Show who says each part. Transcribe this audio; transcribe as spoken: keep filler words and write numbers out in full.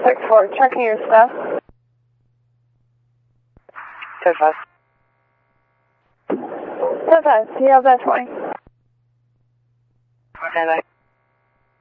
Speaker 1: six four, checking your stuff.
Speaker 2: ten five.
Speaker 1: ten five, you have that twenty.
Speaker 2: ten bye.